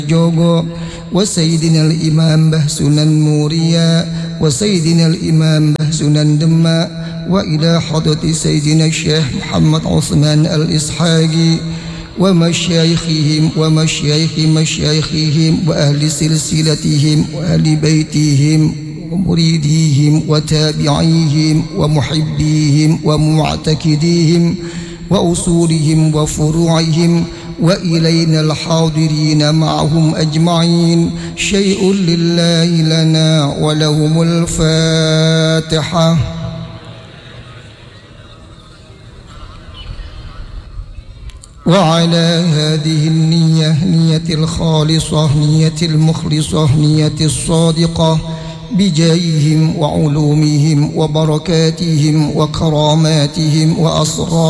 Jogo wa Sayyidina al-Imam Mbah Sunan Muria wa Sayyidina al-Imam Mbah Sunan Demak wa ila hadrati Sayyidina Syekh Muhammad Uthman al-Ishaqi wa masyayikhihim wa masyayikhi masyayikhihim wa ahli silsilatihim wa ahli baitihim wa muridihim wa tabi'ihim wa muhibbihim wa mu'takidihim wa usulihim wa furu'ihim وإلينا الحاضرين معهم أجمعين شيء لله لنا ولهم الفاتحة. وعلى هذه النية نية الخالصة نية المخلصة نية الصادقة بجاههم وعلومهم وبركاتهم وكراماتهم وأسرارهم